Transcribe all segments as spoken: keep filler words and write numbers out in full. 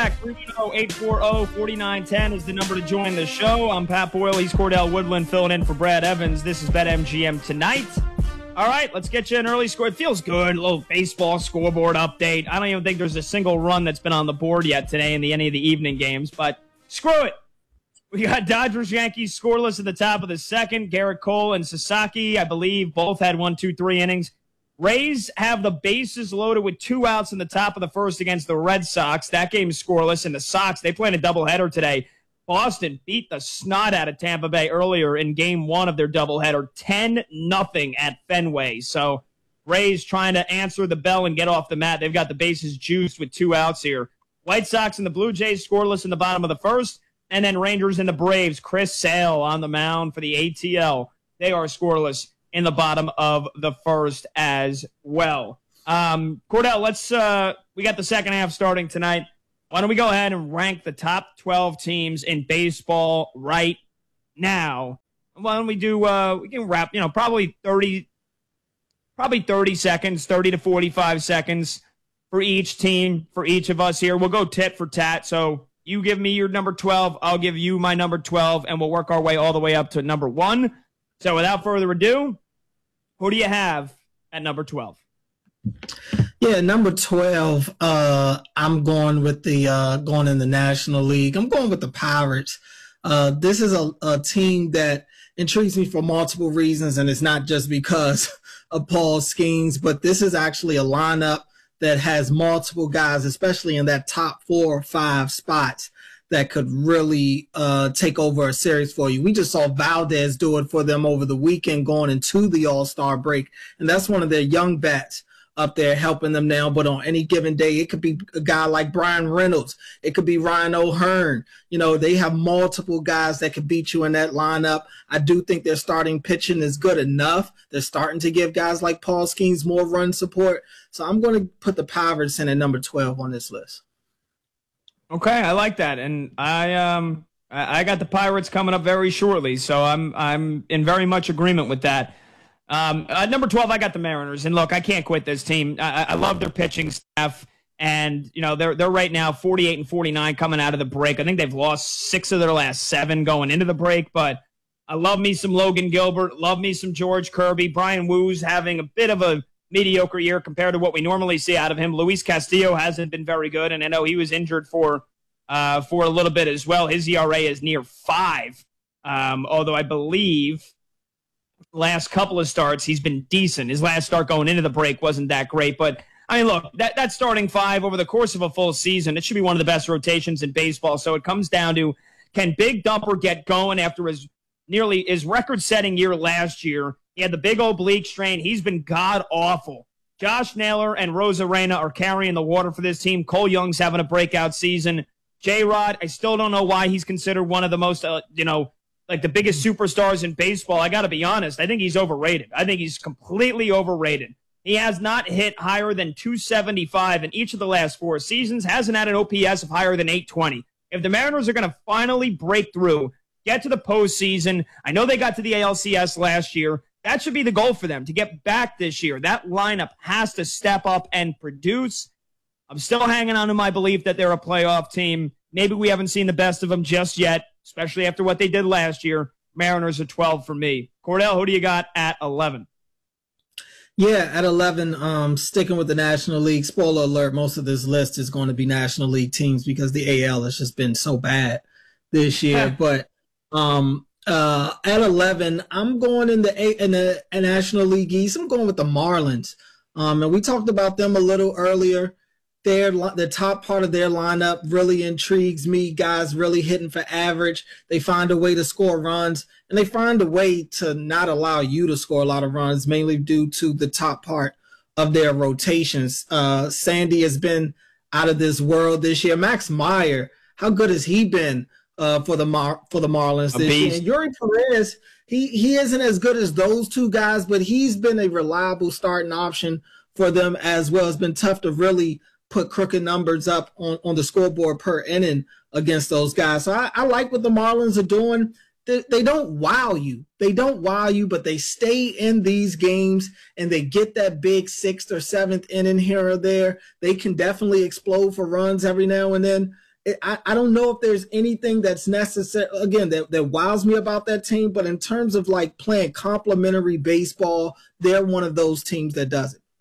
back. three one zero, eight four zero, four nine one zero is the number to join the show. I'm Pat Boyle. He's Cordell Woodland filling in for Brad Evans. This is BetMGM Tonight. All right, let's get you an early score. It feels good. A little baseball scoreboard update. I don't even think there's a single run that's been on the board yet today in the, any of the evening games, but screw it. We got Dodgers-Yankees scoreless at the top of the second. Garrett Cole and Sasaki, I believe, both had one, two, three innings. Rays have the bases loaded with two outs in the top of the first against the Red Sox. That game is scoreless. And the Sox, they played a doubleheader today. Boston beat the snot out of Tampa Bay earlier in game one of their doubleheader, ten nothing at Fenway. So Rays trying to answer the bell and get off the mat. They've got the bases juiced with two outs here. White Sox and the Blue Jays scoreless in the bottom of the first. And then Rangers and the Braves, Chris Sale on the mound for the A T L. They are scoreless in the bottom of the first as well. Um, Cordell, let's uh, we got the second half starting tonight. Why don't we go ahead and rank the top twelve teams in baseball right now? Why don't we do, uh, we can wrap, you know, probably thirty, probably thirty seconds, thirty to forty-five seconds for each team, for each of us here. We'll go tit for tat. So you give me your number twelve, I'll give you my number twelve, and we'll work our way all the way up to number one. So without further ado, who do you have at number twelve? Yeah, number twelve, uh, I'm going with the uh, going in the National League. I'm going with the Pirates. Uh, this is a, a team that intrigues me for multiple reasons, and it's not just because of Paul Skeens, but this is actually a lineup that has multiple guys, especially in that top four or five spots, that could really uh, take over a series for you. We just saw Valdez do it for them over the weekend going into the All-Star break, and that's one of their young bats up there helping them now. But on any given day, it could be a guy like Brian Reynolds. It could be Ryan O'Hearn. You know, they have multiple guys that could beat you in that lineup. I do think their starting pitching is good enough. They're starting to give guys like Paul Skeens more run support. So I'm going to put the Pirates in at number twelve on this list. Okay, I like that. And I um I got the Pirates coming up very shortly, so I'm I'm in very much agreement with that. Um, uh, number twelve, I got the Mariners, and look, I can't quit this team. I, I love their pitching staff, and you know they're they're right now forty-eight and forty-nine coming out of the break. I think they've lost six of their last seven going into the break, but I love me some Logan Gilbert, love me some George Kirby. Brian Woo's having a bit of a mediocre year compared to what we normally see out of him. Luis Castillo hasn't been very good, and I know he was injured for uh, for a little bit as well. His E R A is near five, um, although I believe last couple of starts, he's been decent. His last start going into the break wasn't that great. But, I mean, look, that, that starting five over the course of a full season, it should be one of the best rotations in baseball. So it comes down to, can Big Dumper get going after his nearly his record-setting year last year? He had the big oblique strain. He's been god-awful. Josh Naylor and Rosarena are carrying the water for this team. Cole Young's having a breakout season. J-Rod, I still don't know why he's considered one of the most, uh, you know, like the biggest superstars in baseball. I got to be honest. I think he's overrated. I think he's completely overrated. He has not hit higher than two seventy-five in each of the last four seasons, hasn't had an O P S of higher than eight twenty. If the Mariners are going to finally break through, get to the postseason, I know they got to the A L C S last year. That should be the goal for them, to get back this year. That lineup has to step up and produce. I'm still hanging on to my belief that they're a playoff team. Maybe we haven't seen the best of them just yet, especially after what they did last year. Mariners are twelve for me. Cordell, who do you got at eleven? Yeah, at eleven, um, sticking with the National League. Spoiler alert, most of this list is going to be National League teams because the A L has just been so bad this year. But um, uh, at eleven, I'm going in the, A- in the in National League East. I'm going with the Marlins. Um, and we talked about them a little earlier. Their, the top part of their lineup really intrigues me. Guys really hitting for average. They find a way to score runs, and they find a way to not allow you to score a lot of runs, mainly due to the top part of their rotations. Uh, Sandy has been out of this world this year. Max Meyer, how good has he been uh, for the Mar- for the Marlins this year? And Yuri Perez, he he isn't as good as those two guys, but he's been a reliable starting option for them as well. It's been tough to really put crooked numbers up on, on the scoreboard per inning against those guys. So I, I like what the Marlins are doing. They, they don't wow you. They don't wow you, but they stay in these games and they get that big sixth or seventh inning here or there. They can definitely explode for runs every now and then. I, I don't know if there's anything that's necessary, again, that, that wows me about that team. But in terms of like playing complementary baseball, they're one of those teams that does it.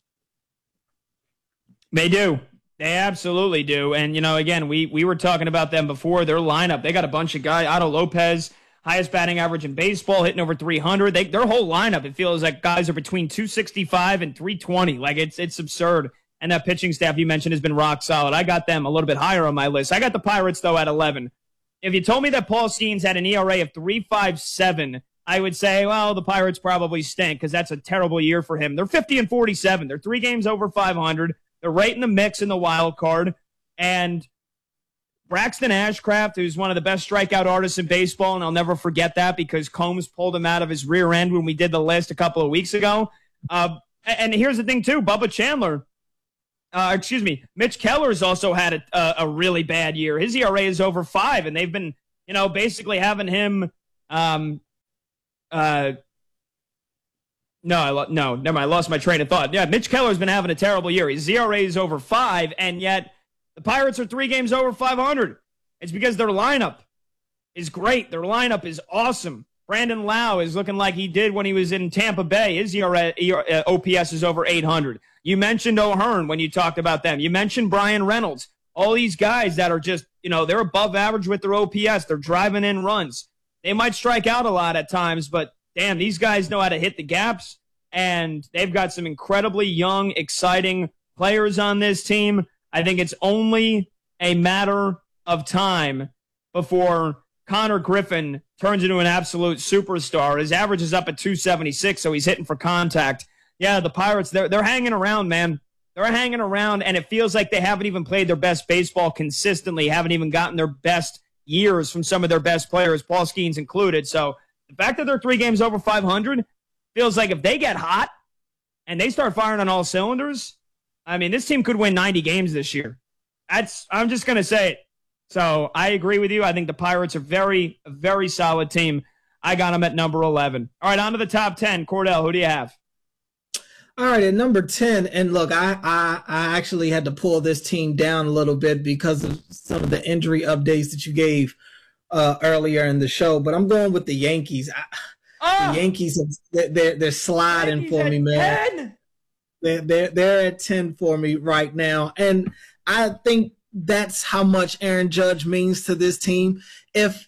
They do. They absolutely do. And, you know, again, we we were talking about them before. Their lineup, they got a bunch of guys. Otto Lopez, highest batting average in baseball, hitting over three hundred. They, their whole lineup, it feels like guys are between two sixty-five and three twenty. Like, it's it's absurd. And that pitching staff you mentioned has been rock solid. I got them a little bit higher on my list. I got the Pirates, though, at eleven. If you told me that Paul Skeens had an E R A of three point five seven, I would say, well, the Pirates probably stink because that's a terrible year for him. They're fifty and forty-seven. They're three games over five hundred. They're right in the mix in the wild card. And Braxton Ashcraft, who's one of the best strikeout artists in baseball, and I'll never forget that because Combs pulled him out of his rear end when we did the list a couple of weeks ago. Uh, and here's the thing, too. Bubba Chandler, uh, excuse me, Mitch Keller's also had a, a, a really bad year. His E R A is over five, and they've been, you know, basically having him um, uh, – No, I lo- no, never mind. I lost my train of thought. Yeah, Mitch Keller's been having a terrible year. His E R A is over five, and yet the Pirates are three games over five hundred. It's because their lineup is great. Their lineup is awesome. Brandon Lau is looking like he did when he was in Tampa Bay. His E R A, E R A, uh, O P S is over eight hundred. You mentioned O'Hearn when you talked about them. You mentioned Brian Reynolds. All these guys that are just, you know, they're above average with their O P S. They're driving in runs. They might strike out a lot at times, but damn, these guys know how to hit the gaps, and they've got some incredibly young, exciting players on this team. I think it's only a matter of time before Connor Griffin turns into an absolute superstar. His average is up at two seventy-six, so he's hitting for contact. Yeah, the Pirates, they're, they're hanging around, man. They're hanging around, and it feels like they haven't even played their best baseball consistently, haven't even gotten their best years from some of their best players, Paul Skeens included. So the fact that they're three games over five hundred feels like if they get hot and they start firing on all cylinders, I mean, this team could win ninety games this year. That's, I'm just going to say it. So I agree with you. I think the Pirates are very, a very solid team. I got them at number eleven. All right, on to the top ten. Cordell, who do you have? All right, at number ten, and look, I, I I actually had to pull this team down a little bit because of some of the injury updates that you gave uh, earlier in the show, but I'm going with the Yankees. I, oh, the Yankees, they're, they're sliding Yankees for me, man. ten? They're, they're, they're at ten for me right now, and I think that's how much Aaron Judge means to this team. If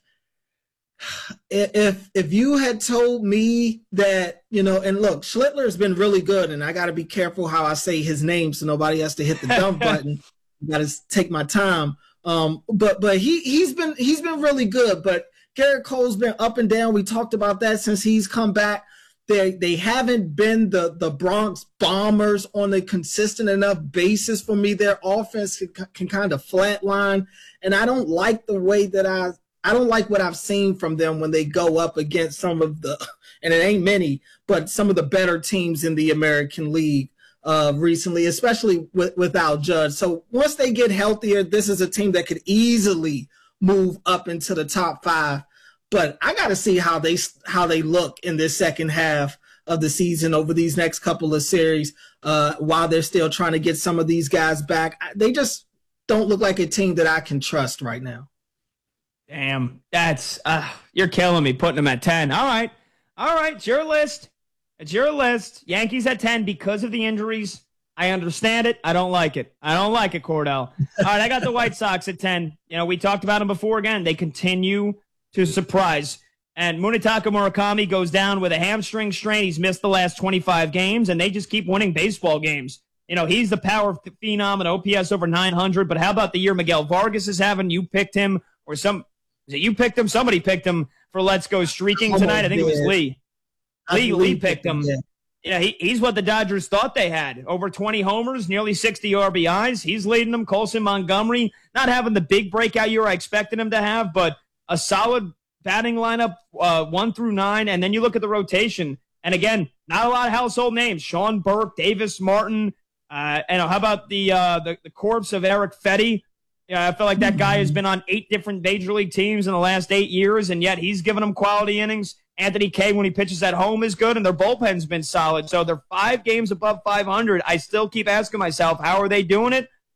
If if you had told me that, you know, and look, Schlittler has been really good, and I got to be careful how I say his name so nobody has to hit the dump button. Got to take my time. Um, but but he he's been he's been really good. But Garrett Cole's been up and down. We talked about that since he's come back. They they haven't been the the Bronx Bombers on a consistent enough basis for me. Their offense can, can kind of flatline, and I don't like the way that I. I don't like what I've seen from them when they go up against some of the, and it ain't many, but some of the better teams in the American League uh, recently, especially with, without Judge. So once they get healthier, this is a team that could easily move up into the top five. But I got to see how they how they look in this second half of the season over these next couple of series uh, while they're still trying to get some of these guys back. They just don't look like a team that I can trust right now. Damn, that's uh, you're killing me putting them at ten. All right, all right, it's your list. It's your list. Yankees at ten because of the injuries. I understand it. I don't like it. I don't like it, Cordell. All right, I got the White Sox at ten. You know, we talked about them before. Again, they continue to surprise. And Munetaka Murakami goes down with a hamstring strain. He's missed the last twenty-five games, and they just keep winning baseball games. You know, he's the power phenom and O P S over nine hundred. But how about the year Miguel Vargas is having? You picked him, or some. Is it you picked him? Somebody picked him for Let's Go Streaking tonight. I think it was Lee. Lee, Lee picked him. Yeah, you know, he, he's what the Dodgers thought they had. Over twenty homers, nearly sixty R B Is. He's leading them. Colson Montgomery, not having the big breakout year I expected him to have, but a solid batting lineup, uh, one through nine. And then you look at the rotation. And again, not a lot of household names. Sean Burke, Davis Martin. Uh, and how about the, uh, the, the corpse of Eric Fetty? Yeah, I feel like that guy has been on eight different major league teams in the last eight years, and yet he's given them quality innings. Anthony Kay, when he pitches at home, is good, and their bullpen's been solid. So they're five games above five hundred. I still keep asking myself, how are they doing it?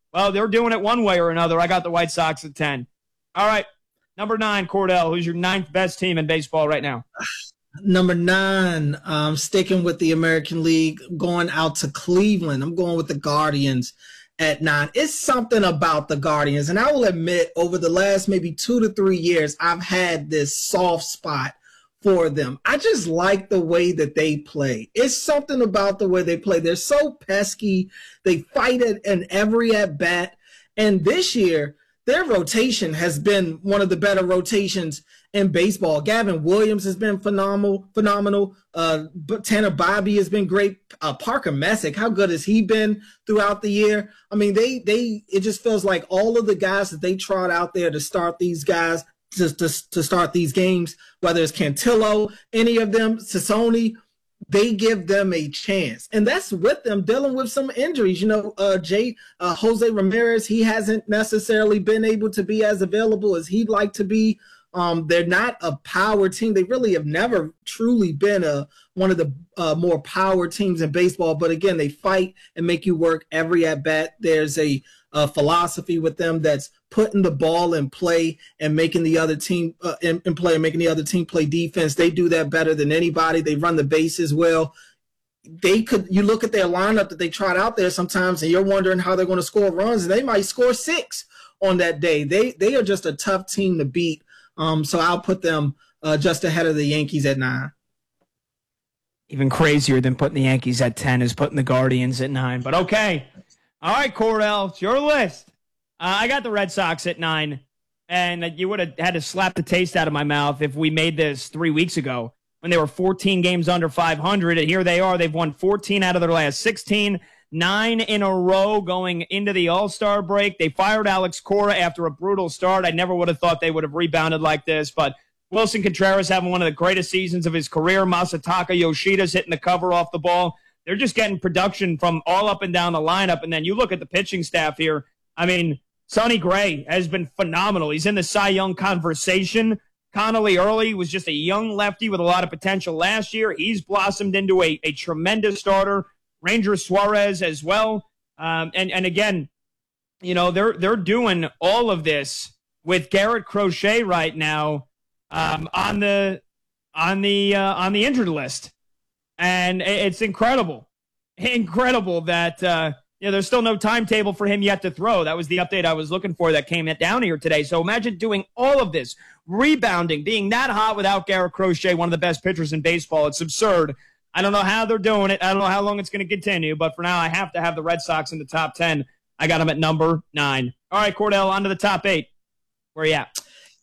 Well, they're doing it one way or another. I got the White Sox at ten. All right. Number nine, Cordell. Who's your ninth best team in baseball right now? Number nine, um, sticking with the American League, going out to Cleveland. I'm going with the Guardians at nine. It's something about the Guardians. And I will admit, over the last maybe two to three years, I've had this soft spot for them. I just like the way that they play. It's something about the way they play. They're so pesky. They fight it in every at bat. And this year, their rotation has been one of the better rotations in baseball. Gavin Williams has been phenomenal. Phenomenal. Uh, Tanner Bobby has been great. Uh, Parker Messick, how good has he been throughout the year? I mean, they they it just feels like all of the guys that they trot out there to start these guys to to, to start these games, whether it's Cantillo, any of them, Sassoni, they give them a chance. And that's with them dealing with some injuries. You know, uh, Jay, uh, Jose Ramirez, he hasn't necessarily been able to be as available as he'd like to be. Um, they're not a power team. They really have never truly been a one of the uh, more power teams in baseball. But again, they fight and make you work every at bat. There's a, a philosophy with them that's putting the ball in play and making the other team uh, in, in play, and making the other team play defense. They do that better than anybody. They run the bases well. They could. You look at their lineup that they trot out there sometimes, and you're wondering how they're going to score runs, and they might score six on that day. They they are just a tough team to beat. Um, so I'll put them uh, just ahead of the Yankees at nine. Even crazier than putting the Yankees at ten is putting the Guardians at nine. But okay. All right, Cordell, it's your list. Uh, I got the Red Sox at nine, and you would have had to slap the taste out of my mouth if we made this three weeks ago when they were fourteen games under five hundred. And here they are. They've won fourteen out of their last sixteen, nine in a row going into the All-Star break. They fired Alex Cora after a brutal start. I never would have thought they would have rebounded like this, but Wilson Contreras having one of the greatest seasons of his career. Masataka Yoshida's hitting the cover off the ball. They're just getting production from all up and down the lineup. And then you look at the pitching staff here. I mean, Sonny Gray has been phenomenal. He's in the Cy Young conversation. Connolly Early was just a young lefty with a lot of potential last year. He's blossomed into a, a tremendous starter. Ranger Suarez as well. Um, and, and again, you know, they're they're doing all of this with Garrett Crochet right now um, on the on the uh, on the injured list. And it's incredible. Incredible that uh, you know, there's still no timetable for him yet to throw. That was the update I was looking for that came down here today. So imagine doing all of this, rebounding, being that hot without Garrett Crochet, one of the best pitchers in baseball. It's absurd. I don't know how they're doing it. I don't know how long it's going to continue. But for now, I have to have the Red Sox in the top ten. I got them at number nine. All right, Cordell, on to the top eight. Where are you at?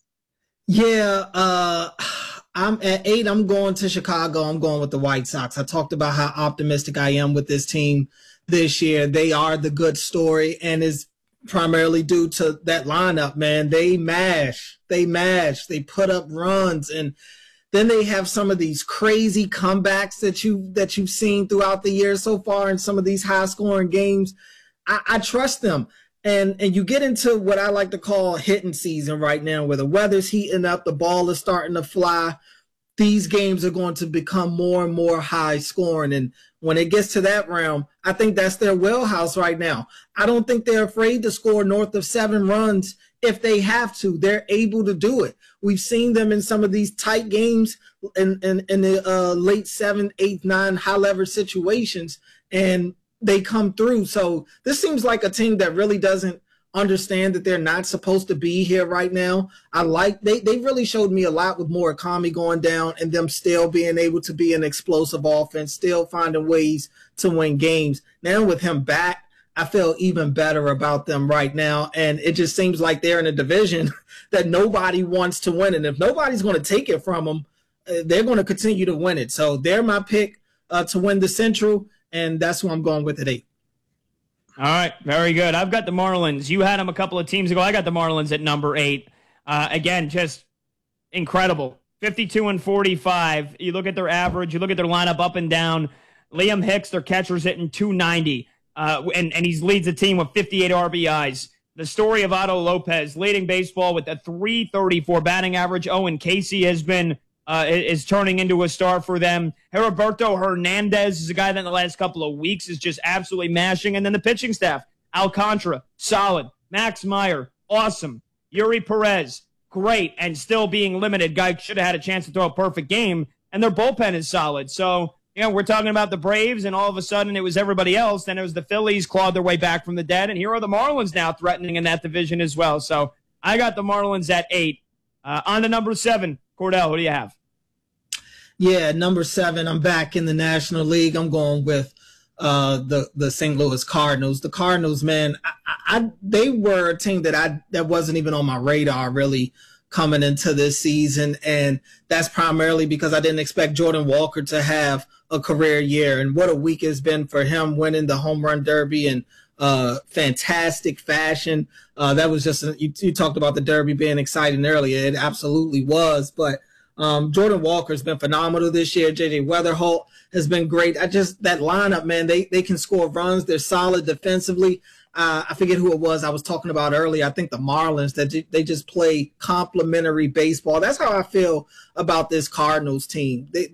Yeah, uh, I'm at eight. I'm going to Chicago. I'm going with the White Sox. I talked about how optimistic I am with this team this year. They are the good story, and is primarily due to that lineup, man. They mash. They mash. They put up runs, and then they have some of these crazy comebacks that you that you've seen throughout the year so far in some of these high-scoring games. I, I trust them. And and you get into what I like to call hitting season right now, where the weather's heating up, the ball is starting to fly. These games are going to become more and more high scoring. And when it gets to that realm, I think that's their wheelhouse right now. I don't think they're afraid to score north of seven runs if they have to. They're able to do it. We've seen them in some of these tight games in, in, in the uh, late seven, eight, nine, high leverage situations. And they come through. So this seems like a team that really doesn't understand that they're not supposed to be here right now. I like they they really showed me a lot with Murakami going down and them still being able to be an explosive offense, still finding ways to win games. Now with him back, I feel even better about them right now. And it just seems like they're in a division that nobody wants to win. And if nobody's going to take it from them, uh, they're going to continue to win it. So they're my pick uh, to win the Central. And that's who I'm going with at eight. All right, very good. I've got the Marlins. You had them a couple of teams ago. I got the Marlins at number eight. Uh, again, just incredible. fifty-two and forty-five. You look at their average. You look at their lineup up and down. Liam Hicks, their catcher's hitting two ninety, uh, and, and he leads the team with fifty-eight R B Is. The story of Otto Lopez, leading baseball with a three thirty-four batting average. Owen Casey has been Uh, is turning into a star for them. Heriberto Hernandez is a guy that in the last couple of weeks is just absolutely mashing. And then the pitching staff. Alcantara, solid. Max Meyer, awesome. Yuri Perez, great, and still being limited. Guy should have had a chance to throw a perfect game, and their bullpen is solid. So, you know, we're talking about the Braves, and all of a sudden it was everybody else. Then it was the Phillies clawed their way back from the dead, and here are the Marlins now threatening in that division as well. So I got the Marlins at eight. Uh, on to number seven. Cordell, who do you have? Yeah, number seven, I'm back in the National League. I'm going with uh, the the Saint Louis Cardinals. The Cardinals, man, I, I, they were a team that I that wasn't even on my radar really coming into this season, and that's primarily because I didn't expect Jordan Walker to have a career year, and what a week it's been for him, winning the home run derby in uh, fantastic fashion. Uh, that was just a, you, you talked about the derby being exciting earlier. It absolutely was, but. Um, Jordan Walker's been phenomenal this year. J J Weatherholt has been great. I just, that lineup, man, they, they can score runs. They're solid defensively. Uh, I forget who it was I was talking about earlier. I think the Marlins, that j- they just play complementary baseball. That's how I feel about this Cardinals team. They,